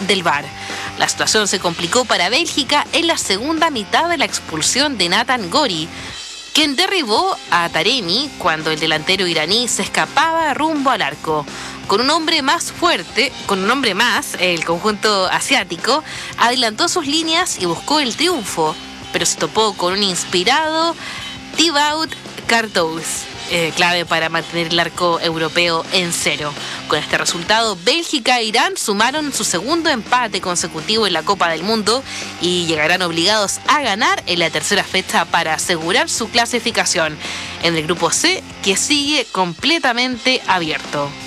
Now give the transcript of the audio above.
del VAR. La situación se complicó para Bélgica en la segunda mitad de la expulsión de Nathan Gori, quien derribó a Taremi cuando el delantero iraní se escapaba rumbo al arco. Con un hombre más, el conjunto asiático adelantó sus líneas y buscó el triunfo, pero se topó con un inspirado Thibaut Courtois, clave para mantener el arco europeo en cero. Con este resultado, Bélgica e Irán sumaron su segundo empate consecutivo en la Copa del Mundo y llegarán obligados a ganar en la tercera fecha para asegurar su clasificación en el grupo C, que sigue completamente abierto.